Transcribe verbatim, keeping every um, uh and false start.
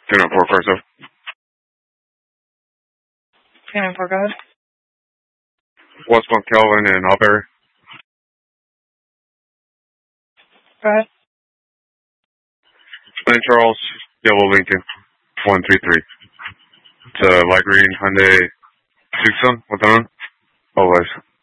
Ten oh four, first up. Ten oh four, go ahead. Westmont Calvin and Auberry. Go ahead. Saint Charles, Yellow Lincoln, one three three. It's a light green Hyundai Tucson with on. Always.